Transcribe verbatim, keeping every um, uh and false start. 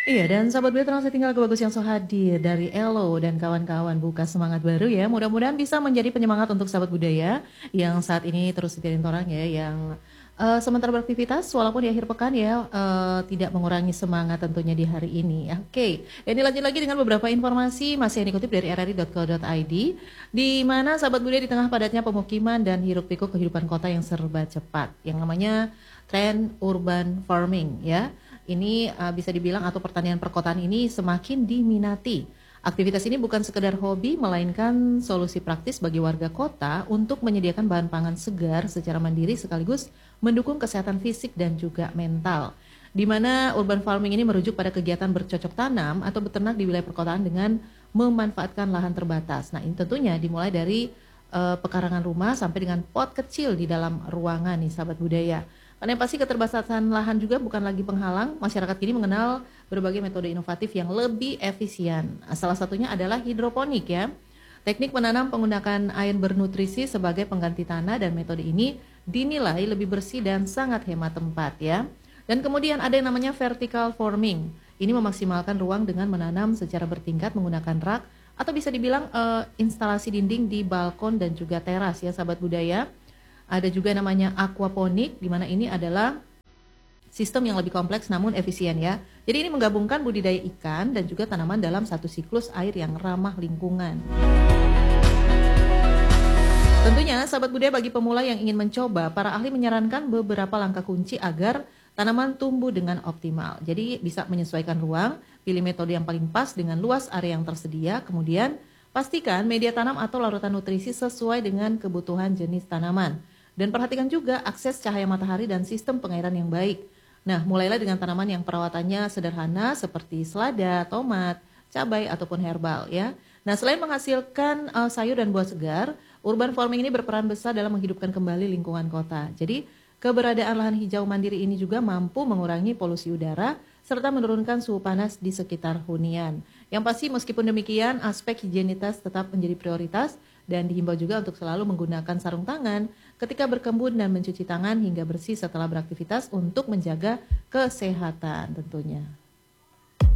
Iya, dan sahabat Buya Terang Tinggal Kebagus yang so hadir dari Elo dan kawan-kawan buka semangat baru ya. Mudah-mudahan bisa menjadi penyemangat untuk sahabat budaya yang saat ini terus setirin orang ya, yang uh, sementara beraktivitas walaupun di akhir pekan ya, uh, tidak mengurangi semangat tentunya di hari ini. Oke, ini lanjut lagi dengan beberapa informasi masih yang dikutip dari r r i titik co titik i d, di mana sahabat budaya di tengah padatnya pemukiman dan hiruk pikuk kehidupan kota yang serba cepat, yang namanya tren urban farming ya. Ini uh, bisa dibilang atau pertanian perkotaan ini semakin diminati. Aktivitas ini bukan sekedar hobi, melainkan solusi praktis bagi warga kota untuk menyediakan bahan pangan segar secara mandiri sekaligus mendukung kesehatan fisik dan juga mental. Di mana urban farming ini merujuk pada kegiatan bercocok tanam atau beternak di wilayah perkotaan dengan memanfaatkan lahan terbatas. Nah, ini tentunya dimulai dari uh, pekarangan rumah sampai dengan pot kecil di dalam ruangan nih sahabat budaya. Karena yang pasti keterbatasan lahan juga bukan lagi penghalang, masyarakat kini mengenal berbagai metode inovatif yang lebih efisien. Salah satunya adalah hidroponik ya. Teknik menanam menggunakan air bernutrisi sebagai pengganti tanah dan metode ini dinilai lebih bersih dan sangat hemat tempat ya. Dan kemudian ada yang namanya vertical farming. Ini memaksimalkan ruang dengan menanam secara bertingkat menggunakan rak atau bisa dibilang uh, instalasi dinding di balkon dan juga teras ya sahabat budaya. Ada juga namanya aquaponik, di mana ini adalah sistem yang lebih kompleks namun efisien ya. Jadi ini menggabungkan budidaya ikan dan juga tanaman dalam satu siklus air yang ramah lingkungan. Tentunya sahabat budaya bagi pemula yang ingin mencoba, para ahli menyarankan beberapa langkah kunci agar tanaman tumbuh dengan optimal. Jadi bisa menyesuaikan ruang, pilih metode yang paling pas dengan luas area yang tersedia, kemudian pastikan media tanam atau larutan nutrisi sesuai dengan kebutuhan jenis tanaman. Dan perhatikan juga akses cahaya matahari dan sistem pengairan yang baik. Nah, mulailah dengan tanaman yang perawatannya sederhana seperti selada, tomat, cabai, ataupun herbal ya. Nah, selain menghasilkan uh, sayur dan buah segar, urban farming ini berperan besar dalam menghidupkan kembali lingkungan kota. Jadi, keberadaan lahan hijau mandiri ini juga mampu mengurangi polusi udara serta menurunkan suhu panas di sekitar hunian. Yang pasti meskipun demikian, aspek higienitas tetap menjadi prioritas dan dihimbau juga untuk selalu menggunakan sarung tangan ketika berkebun dan mencuci tangan hingga bersih setelah beraktivitas untuk menjaga kesehatan tentunya.